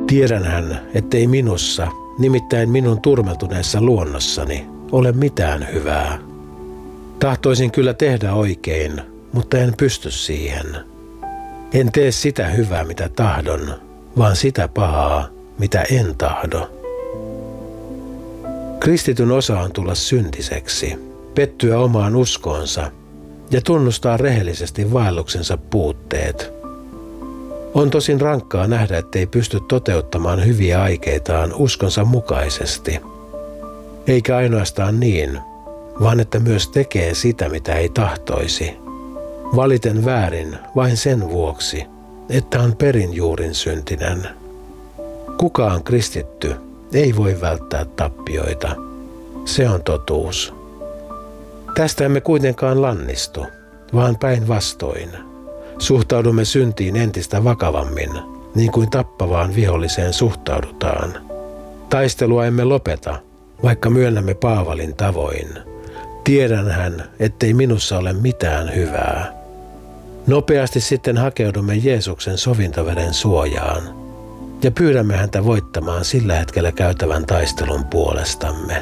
Tiedänhän, ettei minussa, nimittäin minun turmeltuneessa luonnossani, ole mitään hyvää. Tahtoisin kyllä tehdä oikein, mutta en pysty siihen. En tee sitä hyvää, mitä tahdon, vaan sitä pahaa, mitä en tahdo. Kristityn osa on tulla syntiseksi, pettyä omaan uskoonsa ja tunnustaa rehellisesti vaelluksensa puutteet. On tosin rankkaa nähdä, ettei pysty toteuttamaan hyviä aikeitaan uskonsa mukaisesti. Eikä ainoastaan niin, vaan että myös tekee sitä, mitä ei tahtoisi. Valiten väärin vain sen vuoksi, että on perinjuurin syntinen. Kukaan kristitty ei voi välttää tappioita. Se on totuus. Tästä emme kuitenkaan lannistu, vaan päinvastoin. Suhtaudumme syntiin entistä vakavammin, niin kuin tappavaan viholliseen suhtaudutaan. Taistelua emme lopeta, vaikka myönnämme Paavalin tavoin. Tiedänhän, ettei minussa ole mitään hyvää. Nopeasti sitten hakeudumme Jeesuksen sovintoveden suojaan ja pyydämme häntä voittamaan sillä hetkellä käytävän taistelun puolestamme.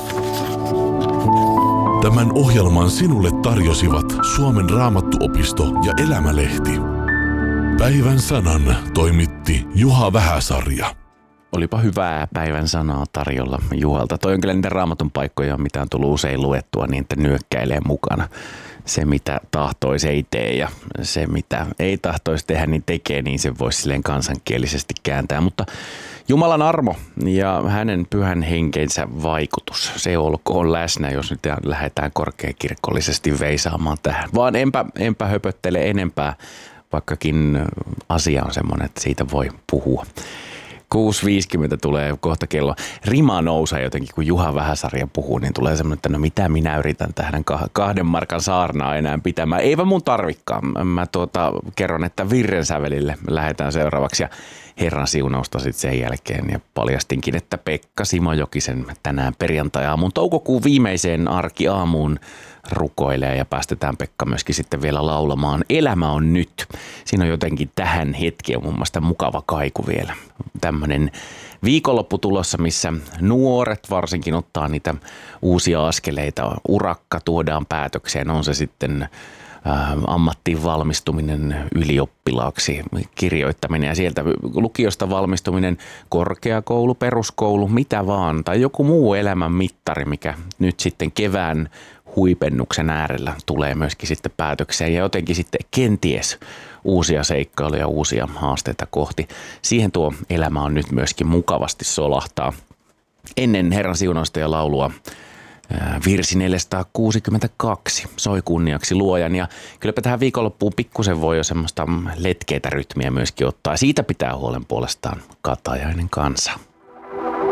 Tämän ohjelman sinulle tarjosivat Suomen Raamattuopisto ja Elämälehti. Päivän sanan toimitti Juha Vähäsarja. Olipa hyvää päivän sanaa tarjolla Juhalta. Toi on kyllä niitä Raamatun paikkoja, mitä on tullut usein luettua, niin että nyökkäilee mukana. Se, mitä tahtoisi, ei tee, ja se, mitä ei tahtoisi tehdä, niin tekee, niin se voisi silleen kansankielisesti kääntää. Mutta Jumalan armo ja hänen pyhän henkensä vaikutus, se olkoon läsnä, jos nyt lähdetään korkeakirkollisesti veisaamaan tähän. Vaan enpä höpöttele enempää, vaikkakin asia on semmoinen, että siitä voi puhua. 6.50 tulee kohta kello. Rima nousee jotenkin, kun Juha Vähäsarja puhuu, niin tulee semmoinen, että no mitä minä yritän tähän 2 markan saarnaa enää pitämään. Eipä mun tarvikaan. Mä kerron, että virrensävelille lähdetään seuraavaksi ja Herran siunausta sitten sen jälkeen. Ja paljastinkin, että Pekka Simo-Jokisen tänään perjantai-aamun toukokuun viimeiseen arkiaamuun rukoilee ja päästetään Pekka myöskin sitten vielä laulamaan Elämä on nyt. Siinä on jotenkin tähän hetkeen mun mielestä mukava kaiku vielä. Tämmöinen viikonloppu tulossa, missä nuoret varsinkin ottaa niitä uusia askeleita. Urakka tuodaan päätökseen, on se sitten ammattiin valmistuminen ylioppilaaksi, kirjoittaminen ja sieltä lukiosta valmistuminen, korkeakoulu, peruskoulu, mitä vaan, tai joku muu elämän mittari, mikä nyt sitten kevään huipennuksen äärellä tulee myöskin sitten päätökseen ja jotenkin sitten kenties uusia seikkailuja, uusia haasteita kohti. Siihen tuo elämä on nyt myöskin mukavasti solahtaa. Ennen Herran siunausta ja laulua virsi 462 soi kunniaksi luojan ja kylläpä tähän viikonloppuun pikkusen voi jo semmoista letkeitä rytmiä myöskin ottaa. Siitä pitää huolen puolestaan Katajainen kansa.